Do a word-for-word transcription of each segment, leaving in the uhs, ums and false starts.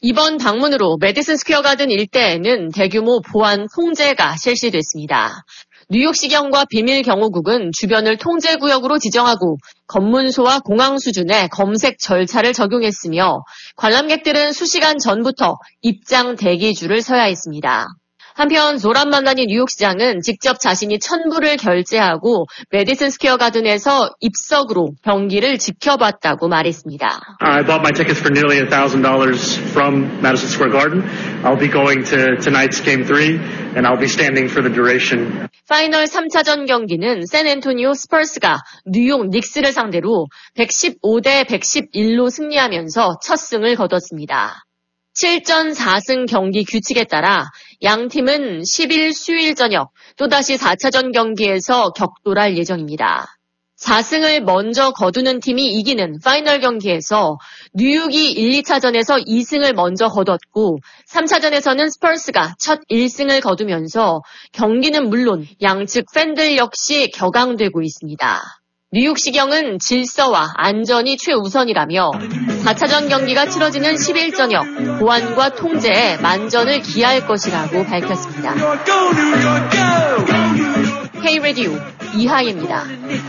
이번 방문으로 매디슨 스퀘어 가든 일대에는 대규모 보안 통제가 실시됐습니다. 뉴욕시경과 비밀경호국은 주변을 통제구역으로 지정하고 검문소와 공항 수준의 검색 절차를 적용했으며 관람객들은 수시간 전부터 입장 대기줄을 서야 했습니다. 한편 조란 맘다니 뉴욕시장은 직접 자신이 천불을 결제하고 매디슨 스퀘어 가든에서 입석으로 경기를 지켜봤다고 말했습니다. I bought my tickets for nearly one thousand dollars from Madison Square Garden. I'll be going to tonight's game three and I'll be standing for the duration. 파이널 삼 차전 경기는 샌앤토니오 스퍼스가 뉴욕 닉스를 상대로 백십오 대 백십일로 승리하면서 첫 승을 거뒀습니다. 칠 전 사 승 경기 규칙에 따라 양 팀은 십 일 수요일 저녁 또다시 사 차전 경기에서 격돌할 예정입니다. 사 승을 먼저 거두는 팀이 이기는 파이널 경기에서 뉴욕이 일, 이 차전에서 이 승을 먼저 거뒀고 삼 차전에서는 스퍼스가 첫 일 승을 거두면서 경기는 물론 양측 팬들 역시 격앙되고 있습니다. 뉴욕시경은 질서와 안전이 최우선이라며 사 차전 경기가 치러지는 십 일 저녁 보안과 통제에 만전을 기할 것이라고 밝혔습니다. K-라디오 이하예입니다.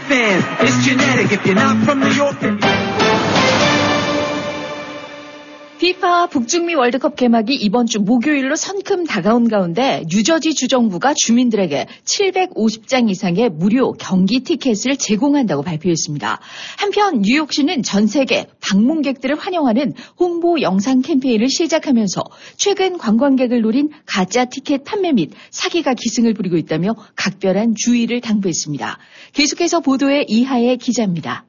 피파 북중미 월드컵 개막이 이번 주 목요일로 성큼 다가온 가운데 뉴저지 주정부가 주민들에게 칠백오십 장 이상의 무료 경기 티켓을 제공한다고 발표했습니다. 한편 뉴욕시는 전 세계 방문객들을 환영하는 홍보 영상 캠페인을 시작하면서 최근 관광객을 노린 가짜 티켓 판매 및 사기가 기승을 부리고 있다며 각별한 주의를 당부했습니다. 계속해서 보도에 이하의 기자입니다.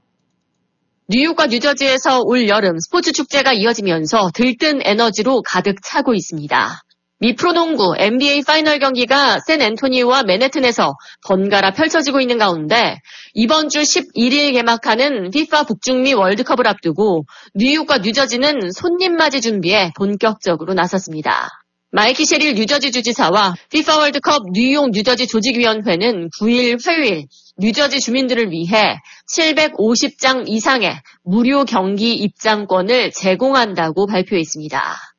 뉴욕과 뉴저지에서 올 여름 스포츠 축제가 이어지면서 들뜬 에너지로 가득 차고 있습니다. 미 프로농구 엔비에이 파이널 경기가 샌앤토니오와 맨해튼에서 번갈아 펼쳐지고 있는 가운데 이번 주 십일 일 개막하는 피파 북중미 월드컵을 앞두고 뉴욕과 뉴저지는 손님 맞이 준비에 본격적으로 나섰습니다. 마이키 셰릴 뉴저지 주지사와 피파 월드컵 뉴욕 뉴저지 조직위원회는 구 일 화요일 뉴저지 주민들을 위해 칠백오십 장 이상의 무료 경기 입장권을 제공한다고 발표했습니다.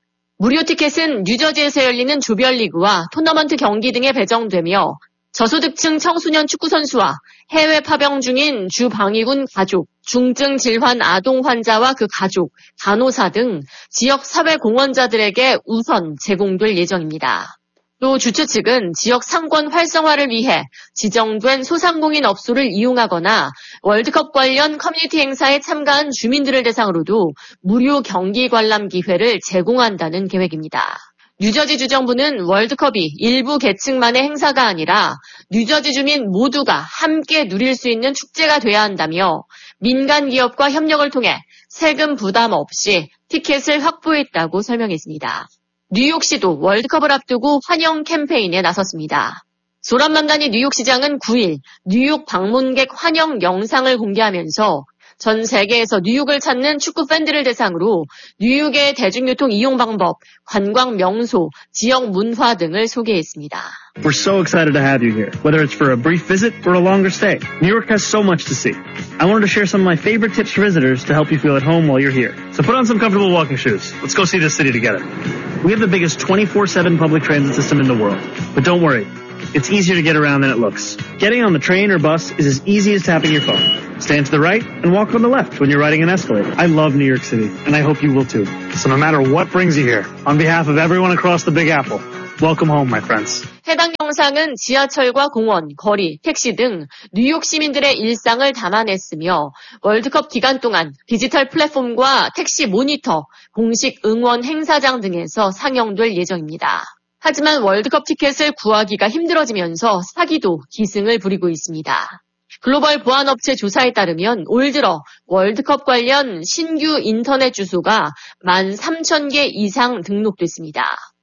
무료 티켓은 뉴저지에서 열리는 조별리그와 토너먼트 경기 등에 배정되며 저소득층 청소년 축구선수와 해외 파병 중인 주방위군 가족, 중증 질환 아동 환자와 그 가족, 간호사 등 지역 사회공헌자들에게 우선 제공될 예정입니다. 또 주최 측은 지역 상권 활성화를 위해 지정된 소상공인 업소를 이용하거나 월드컵 관련 커뮤니티 행사에 참가한 주민들을 대상으로도 무료 경기 관람 기회를 제공한다는 계획입니다. 뉴저지 주정부는 월드컵이 일부 계층만의 행사가 아니라 뉴저지 주민 모두가 함께 누릴 수 있는 축제가 돼야 한다며 민간 기업과 협력을 통해 세금 부담 없이 티켓을 확보했다고 설명했습니다. 뉴욕시도 월드컵을 앞두고 환영 캠페인에 나섰습니다. 조란 맘다니 뉴욕시장은 구 일 뉴욕 방문객 환영 영상을 공개하면서 전 세계에서 뉴욕을 찾는 축구 팬들을 대상으로 뉴욕의 대중교통 이용 방법, 관광 명소, 지역 문화 등을 소개했습니다. We're so excited to have you here, whether it's for a brief visit or a longer stay. New York has so much to see. I wanted to share some of my favorite tips for visitors to help you feel at home while you're here. So put on some comfortable walking shoes. Let's go see this city together. We have the biggest twenty-four seven public transit system in the world. But don't worry, it's easier to get around than it looks. Getting on the train or bus is as easy as tapping your phone. Stand to the right and walk on the left when you're riding an escalator. I love New York City, and I hope you will too. So no matter what brings you here, on behalf of everyone across the Big Apple, welcome home, my friends. 해당 영상은 지하철과 공원, 거리, 택시 등 뉴욕 시민들의 일상을 담아냈으며 월드컵 기간 동안 디지털 플랫폼과 택시 모니터, 공식 응원 행사장 등에서 상영될 예정입니다. 하지만 월드컵 티켓을 구하기가 힘들어지면서 사기도 기승을 부리고 있습니다. 글로벌 보안업체 조사에 따르면 올 들어 월드컵 관련 신규 인터넷 주소가 만 삼천 개 이상 등록됐습니다.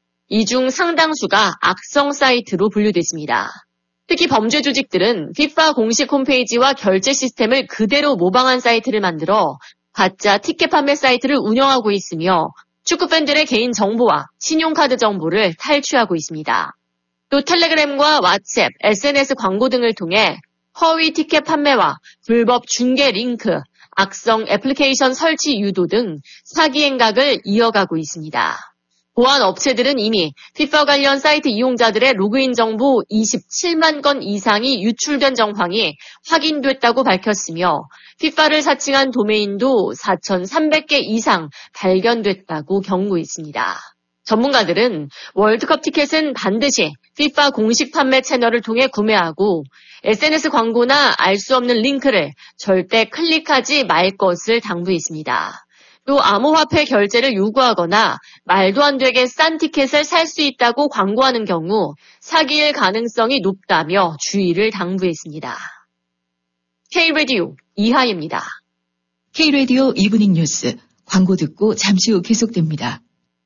이 중 상당수가 악성 사이트로 분류됐습니다. 특히 범죄 조직들은 피파 공식 홈페이지와 결제 시스템을 그대로 모방한 사이트를 만들어 가짜 티켓 판매 사이트를 운영하고 있으며 축구팬들의 개인 정보와 신용카드 정보를 탈취하고 있습니다. 또 텔레그램과 왓츠앱, 에스엔에스 광고 등을 통해 허위 티켓 판매와 불법 중개 링크, 악성 애플리케이션 설치 유도 등 사기 행각을 이어가고 있습니다. 보안 업체들은 이미 피파 관련 사이트 이용자들의 로그인 정보 이십칠만 건 이상이 유출된 정황이 확인됐다고 밝혔으며 피파를 사칭한 도메인도 사천삼백 개 이상 발견됐다고 경고했습니다. 전문가들은 월드컵 티켓은 반드시 피파 공식 판매 채널을 통해 구매하고 에스엔에스 광고나 알 수 없는 링크를 절대 클릭하지 말 것을 당부했습니다. 또 암호화폐 결제를 요구하거나 말도 안 되게 싼 티켓을 살 수 있다고 광고하는 경우 사기일 가능성이 높다며 주의를 당부했습니다. K-라디오 이하예입니다. K-라디오 이브닝 뉴스 광고 듣고 잠시 후 계속됩니다.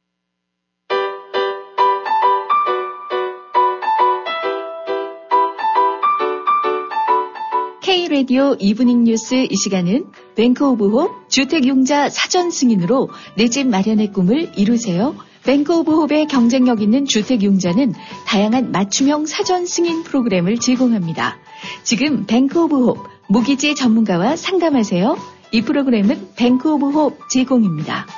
K-라디오 이브닝 뉴스 이 시간은 뱅크 오브 홉 주택용자 사전 승인으로 내 집 마련의 꿈을 이루세요. 뱅크 오브 홉의 경쟁력 있는 주택용자는 다양한 맞춤형 사전 승인 프로그램을 제공합니다. 지금 뱅크 오브 홉 모기지 전문가와 상담하세요. 이 프로그램은 뱅크 오브 홉 제공입니다.